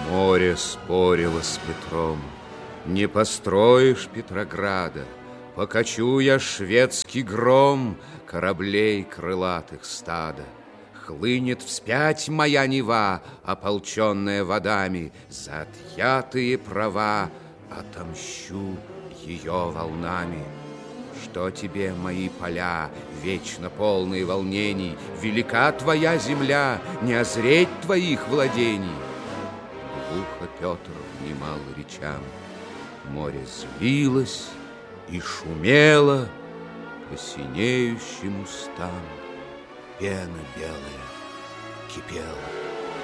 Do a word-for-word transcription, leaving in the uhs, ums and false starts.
Море спорило с Петром. Не построишь Петрограда, покачу я шведский гром кораблей крылатых стада. Хлынет вспять моя Нева, ополченная водами, за отъятые права отомщу ее волнами. Что тебе мои поля, вечно полные волнений? Велика твоя земля, не озреть твоих владений. Глухо Петр внимал речам. Море злилось и шумело по синеющим устам. Пена белая кипела.